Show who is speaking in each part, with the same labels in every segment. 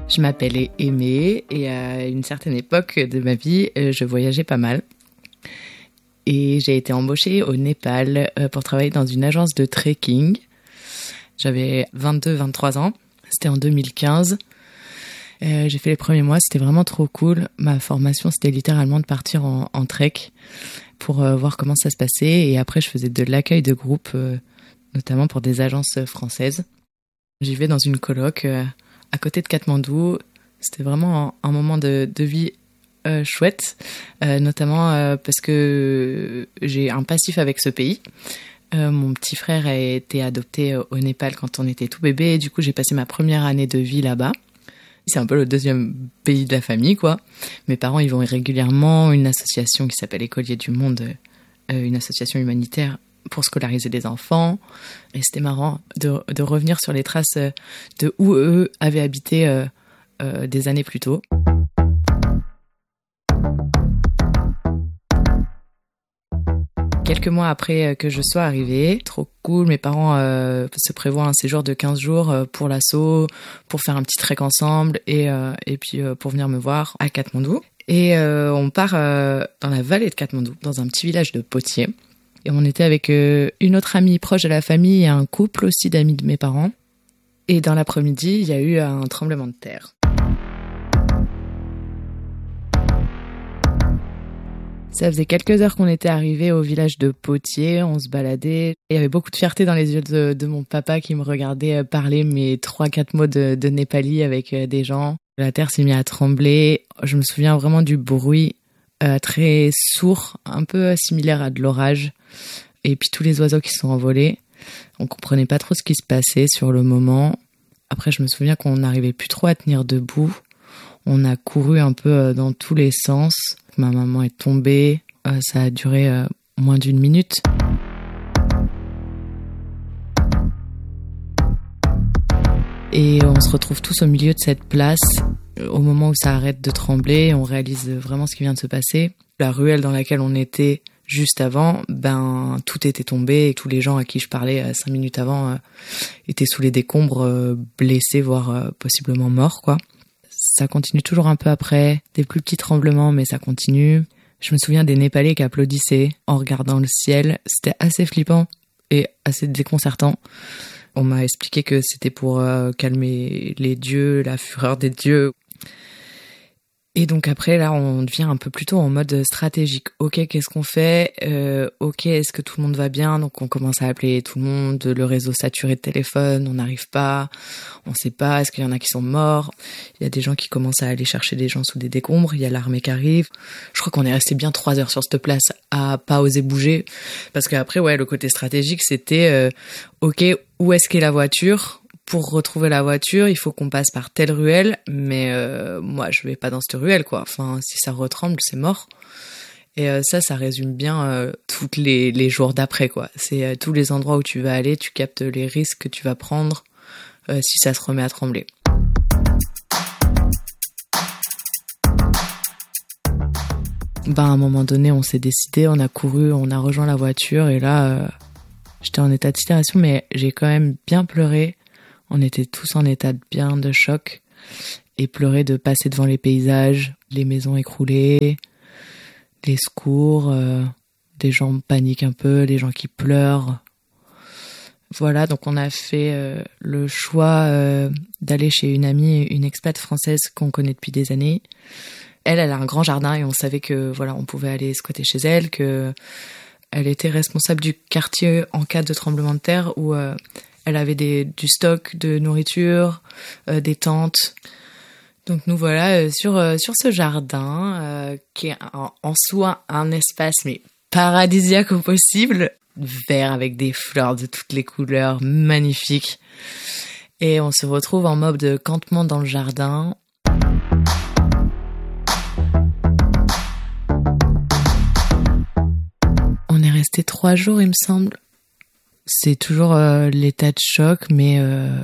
Speaker 1: Je m'appelais Aimée et à une certaine époque de ma vie, je voyageais pas mal. Et j'ai été embauchée au Népal pour travailler dans une agence de trekking. J'avais 22-23 ans, c'était en 2015. J'ai fait les premiers mois, c'était vraiment trop cool. Ma formation, c'était littéralement de partir en trek pour voir comment ça se passait. Et après, je faisais de l'accueil de groupe, notamment pour des agences françaises. J'y vais dans une coloc à côté de Katmandou. C'était vraiment un moment de vie chouette, notamment parce que j'ai un passif avec ce pays. Mon petit frère a été adopté au Népal quand on était tout bébé. Et du coup, j'ai passé ma première année de vie là-bas. C'est un peu le deuxième pays de la famille, quoi. Mes parents, ils vont régulièrement. Une association qui s'appelle Écoliers du Monde, une association humanitaire pour scolariser des enfants. Et c'était marrant de revenir sur les traces de où eux avaient habité des années plus tôt. Quelques mois après que je sois arrivée, trop cool, mes parents se prévoient un séjour de 15 jours pour l'assaut, pour faire un petit trek ensemble et puis pour venir me voir à Katmandou. Et on part dans la vallée de Katmandou, dans un petit village de potiers. Et on était avec une autre amie proche de la famille et un couple aussi d'amis de mes parents. Et dans l'après-midi, il y a eu un tremblement de terre. Ça faisait quelques heures qu'on était arrivés au village de Potiers, on se baladait. Il y avait beaucoup de fierté dans les yeux de mon papa qui me regardait parler mes 3-4 mots de népali avec des gens. La terre s'est mise à trembler. Je me souviens vraiment du bruit très sourd, un peu similaire à de l'orage. Et puis tous les oiseaux qui sont envolés. On comprenait pas trop ce qui se passait sur le moment. Après, je me souviens qu'on n'arrivait plus trop à tenir debout. On a couru un peu dans tous les sens. Ma maman est tombée. Ça a duré moins d'1 minute. Et on se retrouve tous au milieu de cette place. Au moment où ça arrête de trembler, on réalise vraiment ce qui vient de se passer. La ruelle dans laquelle on était juste avant, tout était tombé. Et tous les gens à qui je parlais 5 minutes avant étaient sous les décombres, blessés, voire possiblement morts, quoi. Ça continue toujours un peu après, des plus petits tremblements, mais ça continue. Je me souviens des Népalais qui applaudissaient en regardant le ciel. C'était assez flippant et assez déconcertant. On m'a expliqué que c'était pour calmer les dieux, la fureur des dieux. Et donc après, là, on devient un peu plutôt en mode stratégique. Ok, qu'est-ce qu'on fait ? Ok, est-ce que tout le monde va bien ? Donc on commence à appeler tout le monde, le réseau saturé de téléphone, on n'arrive pas, on sait pas, est-ce qu'il y en a qui sont morts ? Il y a des gens qui commencent à aller chercher des gens sous des décombres, il y a l'armée qui arrive. Je crois qu'on est resté bien 3 heures sur cette place à pas oser bouger. Parce qu'après, ouais, le côté stratégique, c'était ok, où est-ce qu'est la voiture ? Pour retrouver la voiture, il faut qu'on passe par telle ruelle, mais moi, je vais pas dans cette ruelle, quoi. Enfin, si ça retremble, c'est mort. Et ça résume bien tous les jours d'après, quoi. C'est tous les endroits où tu vas aller, tu captes les risques que tu vas prendre si ça se remet à trembler. À un moment donné, on s'est décidé, on a couru, on a rejoint la voiture, et là, j'étais en état de sidération, mais j'ai quand même bien pleuré. On était tous en état bien de choc et pleurer de passer devant les paysages, les maisons écroulées, les secours, des gens paniquent un peu, les gens qui pleurent. Voilà, donc on a fait le choix d'aller chez une amie, une expat française qu'on connaît depuis des années. Elle a un grand jardin et on savait que voilà, on pouvait aller squatter chez elle, que elle était responsable du quartier en cas de tremblement de terre où elle avait du stock de nourriture, des tentes. Donc nous voilà sur ce jardin qui est en soi un espace mais paradisiaque au possible, vert avec des fleurs de toutes les couleurs, magnifiques. Et on se retrouve en mode de campement dans le jardin. On est resté 3 jours, il me semble. C'est toujours l'état de choc, mais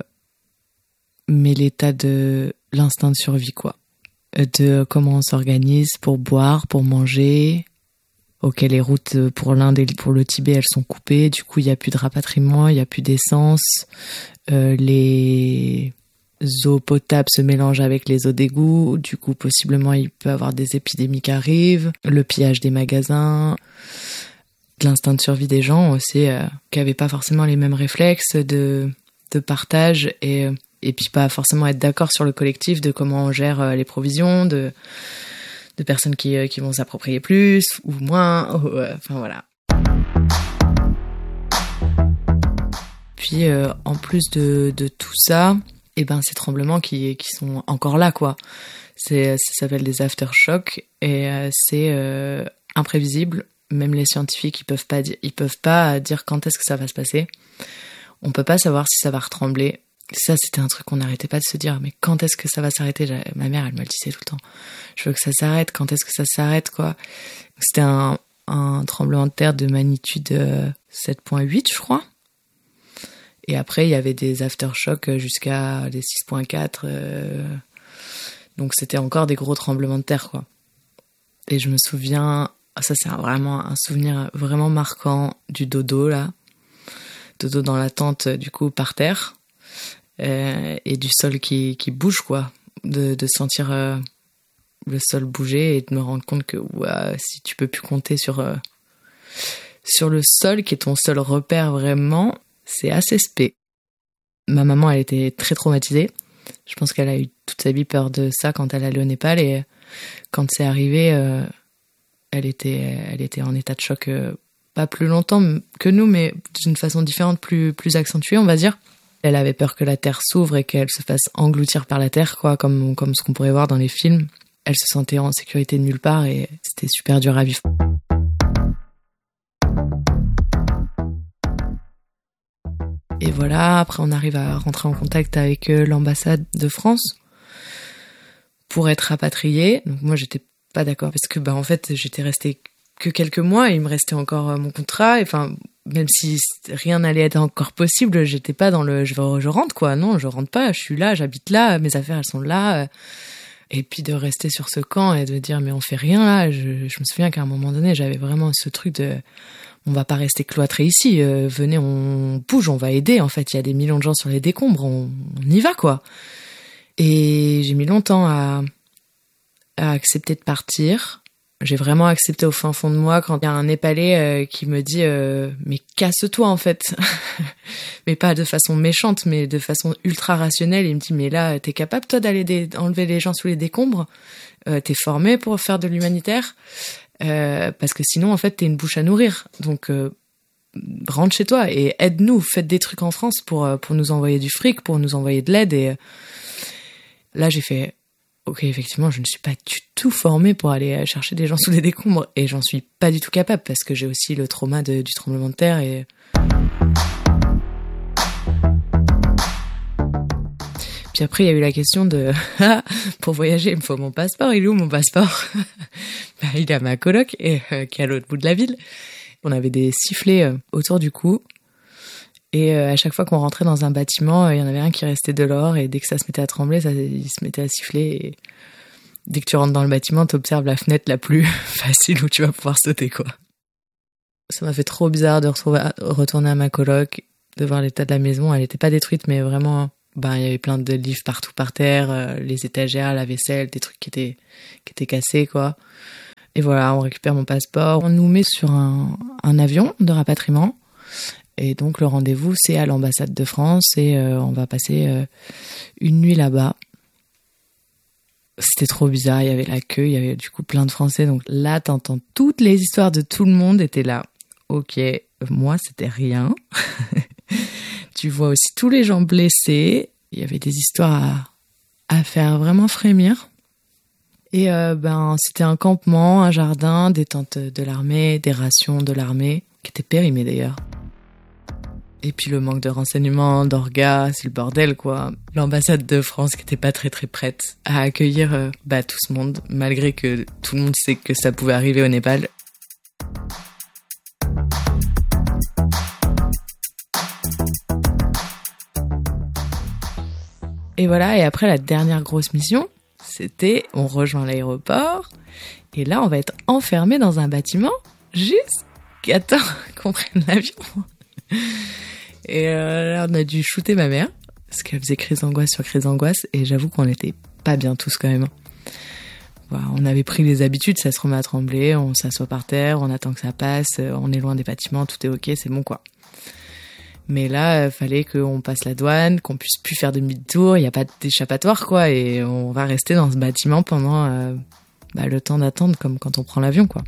Speaker 1: l'état de l'instinct de survie, quoi. De comment on s'organise pour boire, pour manger. Ok, les routes pour l'Inde et pour le Tibet, elles sont coupées. Du coup, il n'y a plus de rapatriement, il n'y a plus d'essence. Les eaux potables se mélangent avec les eaux d'égout. Du coup, possiblement, il peut y avoir des épidémies qui arrivent. Le pillage des magasins. L'instinct de survie des gens aussi, qui n'avaient pas forcément les mêmes réflexes de partage et puis pas forcément être d'accord sur le collectif de comment on gère les provisions, de personnes qui vont s'approprier plus ou moins. Enfin voilà. Puis en plus de tout ça, ces tremblements qui sont encore là, quoi. Ça s'appelle des aftershocks et c'est imprévisible. Même les scientifiques, ils peuvent pas dire quand est-ce que ça va se passer. On peut pas savoir si ça va retrembler. Ça, c'était un truc qu'on n'arrêtait pas de se dire. Mais quand est-ce que ça va s'arrêter ? Ma mère, elle me le disait tout le temps. Je veux que ça s'arrête. Quand est-ce que ça s'arrête, quoi ? C'était un tremblement de terre de magnitude 7,8, je crois. Et après, il y avait des aftershocks jusqu'à des 6,4. Donc, c'était encore des gros tremblements de terre, quoi. Et je me souviens... Ça, c'est vraiment un souvenir vraiment marquant du dodo, là. Dodo dans la tente, du coup, par terre. Et du sol qui bouge, quoi. De sentir le sol bouger et de me rendre compte que si tu peux plus compter sur le sol, qui est ton seul repère vraiment, c'est assez spé. Ma maman, elle était très traumatisée. Je pense qu'elle a eu toute sa vie peur de ça quand elle allait au Népal. Et quand c'est arrivé... Elle était en état de choc pas plus longtemps que nous, mais d'une façon différente, plus accentuée, on va dire. Elle avait peur que la terre s'ouvre et qu'elle se fasse engloutir par la terre, quoi, comme ce qu'on pourrait voir dans les films. Elle se sentait en sécurité de nulle part et c'était super dur à vivre. Et voilà, après on arrive à rentrer en contact avec l'ambassade de France pour être rapatriée. Donc moi j'étais pas d'accord parce que en fait j'étais restée que quelques mois et il me restait encore mon contrat. Enfin, même si rien n'allait être encore possible, j'étais pas dans le je rentre, quoi. Non, je rentre pas, je suis là, j'habite là, mes affaires elles sont là. Et puis de rester sur ce camp et de dire mais on fait rien là. Je me souviens qu'à un moment donné j'avais vraiment ce truc de on va pas rester cloîtrés ici, venez, on bouge, on va aider. En fait, il y a des millions de gens sur les décombres, on y va, quoi. Et j'ai mis longtemps à accepter de partir. J'ai vraiment accepté au fin fond de moi quand il y a un Népalais qui me dit mais casse-toi, en fait. Mais pas de façon méchante, mais de façon ultra rationnelle. Il me dit mais là, t'es capable, toi, d'aller enlever les gens sous les décombres ? T'es formé pour faire de l'humanitaire ? Parce que sinon, en fait, t'es une bouche à nourrir. Donc, rentre chez toi et aide-nous. Faites des trucs en France pour nous envoyer du fric, pour nous envoyer de l'aide. Et là, j'ai fait... Ok, effectivement, je ne suis pas du tout formée pour aller chercher des gens sous les décombres. Et j'en suis pas du tout capable parce que j'ai aussi le trauma du tremblement de terre. Et... Puis après, il y a eu la question de pour voyager, il me faut mon passeport. Il est où mon passeport ? Il est à ma coloc et qui est à l'autre bout de la ville. On avait des sifflets autour du cou. Et à chaque fois qu'on rentrait dans un bâtiment, il y en avait un qui restait dehors. Et dès que ça se mettait à trembler, il se mettait à siffler. Et dès que tu rentres dans le bâtiment, tu observes la fenêtre la plus facile où tu vas pouvoir sauter, quoi. Ça m'a fait trop bizarre de retourner à ma coloc, de voir l'état de la maison. Elle n'était pas détruite, mais vraiment... il y avait plein de livres partout par terre, les étagères, la vaisselle, des trucs qui étaient cassés, quoi. Et voilà, on récupère mon passeport. On nous met sur un avion de rapatriement. Et donc, le rendez-vous, c'est à l'ambassade de France et on va passer une nuit là-bas. C'était trop bizarre, il y avait la queue, il y avait du coup plein de Français. Donc là, t'entends toutes les histoires de tout le monde étaient là. Ok, moi, c'était rien. Tu vois aussi tous les gens blessés. Il y avait des histoires à faire vraiment frémir. Et c'était un campement, un jardin, des tentes de l'armée, des rations de l'armée, qui étaient périmées d'ailleurs. Et puis le manque de renseignements, d'orgas, c'est le bordel, quoi. L'ambassade de France qui était pas très très prête à accueillir tout ce monde, malgré que tout le monde sait que ça pouvait arriver au Népal. Et voilà, et après la dernière grosse mission, c'était on rejoint l'aéroport, et là on va être enfermé dans un bâtiment jusqu'à temps qu'on prenne l'avion. Et là on a dû shooter ma mère, parce qu'elle faisait crise d'angoisse sur crise d'angoisse, et j'avoue qu'on était pas bien tous quand même. Voilà, on avait pris les habitudes, ça se remet à trembler, on s'assoit par terre, on attend que ça passe, on est loin des bâtiments, tout est ok, c'est bon quoi. Mais là, fallait qu'on passe la douane, qu'on puisse plus faire demi-tour, il n'y a pas d'échappatoire quoi, et on va rester dans ce bâtiment pendant le temps d'attendre, comme quand on prend l'avion quoi.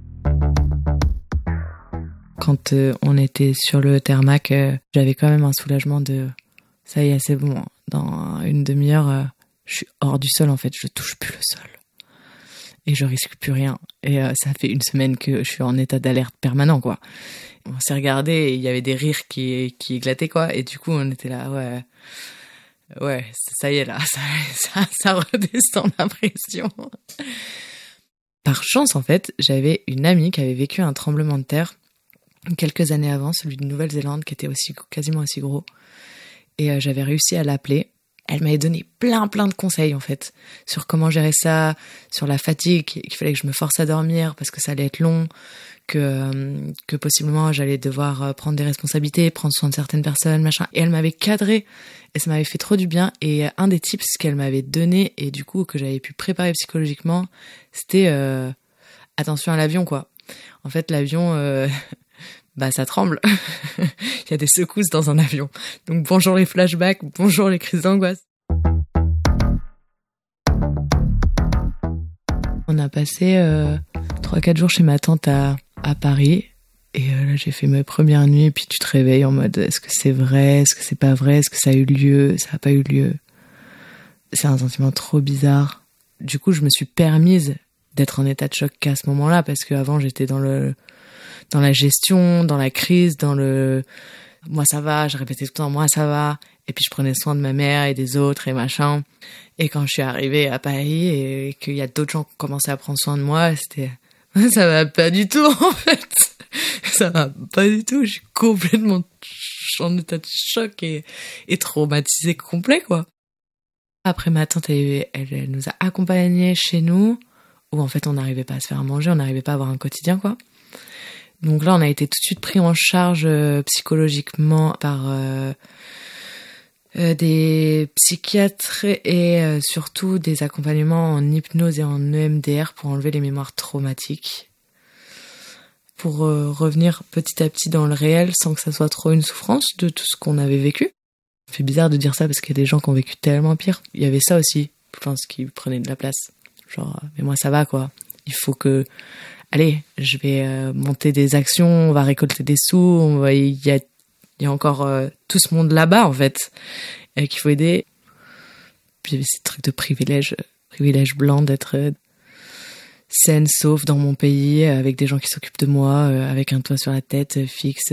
Speaker 1: Quand on était sur le tarmac, j'avais quand même un soulagement de ça y est, c'est bon, dans une demi-heure, je suis hors du sol en fait, je touche plus le sol. Et je risque plus rien. Et ça fait une semaine que je suis en état d'alerte permanent, quoi. On s'est regardé et il y avait des rires qui éclataient, quoi. Et du coup, on était là, ouais, ça y est, là, ça redescend la pression. Par chance, en fait, j'avais une amie qui avait vécu un tremblement de terre quelques années avant, celui de Nouvelle-Zélande, qui était quasiment aussi gros. Et j'avais réussi à l'appeler. Elle m'avait donné plein de conseils, en fait, sur comment gérer ça, sur la fatigue, qu'il fallait que je me force à dormir parce que ça allait être long, que possiblement j'allais devoir prendre des responsabilités, prendre soin de certaines personnes, machin. Et elle m'avait cadré et ça m'avait fait trop du bien. Et un des tips qu'elle m'avait donné et du coup que j'avais pu préparer psychologiquement, c'était attention à l'avion, quoi. En fait, l'avion... ça tremble. Il y a des secousses dans un avion. Donc bonjour les flashbacks, bonjour les crises d'angoisse. On a passé 3-4 jours chez ma tante à Paris. Et là, j'ai fait mes premières nuits. Et puis tu te réveilles en mode, est-ce que c'est vrai? Est-ce que c'est pas vrai? Est-ce que ça a eu lieu? Ça a pas eu lieu? C'est un sentiment trop bizarre. Du coup, je me suis permise d'être en état de choc qu'à ce moment-là. Parce qu'avant, j'étais dans la gestion, dans la crise, moi ça va, je répétais tout le temps moi ça va, et puis je prenais soin de ma mère et des autres et machin. Et quand je suis arrivée à Paris et qu'il y a d'autres gens qui commençaient à prendre soin de moi, c'était ça va pas du tout en fait. Ça va pas du tout, je suis complètement en état de choc et traumatisée complet quoi. Après ma tante elle nous a accompagnés chez nous où en fait on n'arrivait pas à se faire manger, on n'arrivait pas à avoir un quotidien quoi. Donc là, on a été tout de suite pris en charge psychologiquement par des psychiatres et surtout des accompagnements en hypnose et en EMDR pour enlever les mémoires traumatiques. Pour revenir petit à petit dans le réel sans que ça soit trop une souffrance de tout ce qu'on avait vécu. Ça fait bizarre de dire ça parce qu'il y a des gens qui ont vécu tellement pire. Il y avait ça aussi, je pense, qui prenait de la place. Genre, mais moi ça va quoi. Il faut que... Allez, je vais monter des actions, on va récolter des sous, il y a encore tout ce monde là-bas en fait qu'il faut aider. Puis il y avait ces trucs de privilège blanc d'être saine, sauf dans mon pays, avec des gens qui s'occupent de moi, avec un toit sur la tête fixe.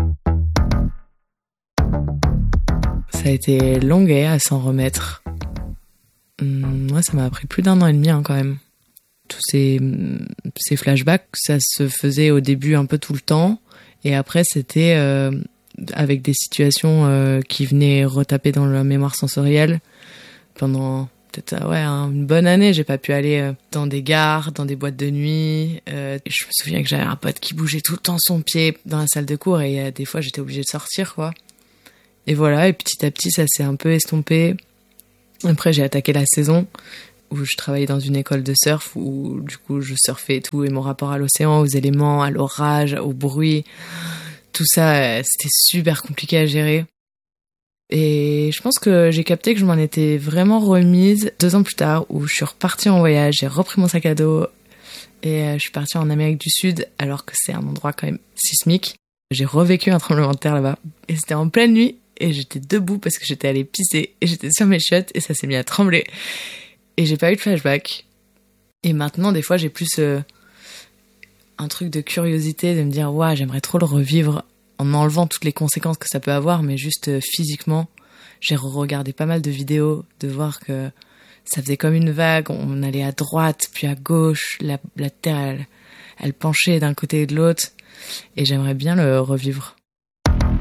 Speaker 1: Ça a été long à s'en remettre. Moi, ça m'a pris plus d'1 an et demi quand même. Tous ces flashbacks, ça se faisait au début un peu tout le temps et après c'était avec des situations qui venaient retaper dans la mémoire sensorielle pendant peut-être une bonne année. J'ai pas pu aller dans des gares, dans des boîtes de nuit. Je me souviens que j'avais un pote qui bougeait tout le temps son pied dans la salle de cours et des fois j'étais obligée de sortir quoi. Et voilà, et petit à petit ça s'est un peu estompé. Après j'ai attaqué la saison où je travaillais dans une école de surf où du coup je surfais et tout, et mon rapport à l'océan, aux éléments, à l'orage, au bruit, tout ça c'était super compliqué à gérer. Et je pense que j'ai capté que je m'en étais vraiment remise 2 ans plus tard où je suis repartie en voyage, j'ai repris mon sac à dos et je suis partie en Amérique du Sud alors que c'est un endroit quand même sismique. J'ai revécu un tremblement de terre là-bas et c'était en pleine nuit et j'étais debout parce que j'étais allée pisser et j'étais sur mes chiottes et ça s'est mis à trembler. Et j'ai pas eu de flashback. Et maintenant, des fois, j'ai plus un truc de curiosité, de me dire, j'aimerais trop le revivre en enlevant toutes les conséquences que ça peut avoir, mais juste physiquement. J'ai regardé pas mal de vidéos, de voir que ça faisait comme une vague, on allait à droite, puis à gauche, la terre, elle penchait d'un côté et de l'autre. Et j'aimerais bien le revivre.